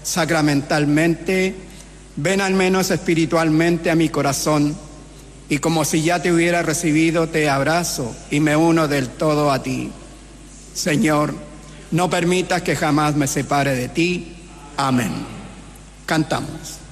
sacramentalmente, ven al menos espiritualmente a mi corazón, y como si ya te hubiera recibido, te abrazo y me uno del todo a ti. Señor, no permitas que jamás me separe de ti. Amén. Cantamos.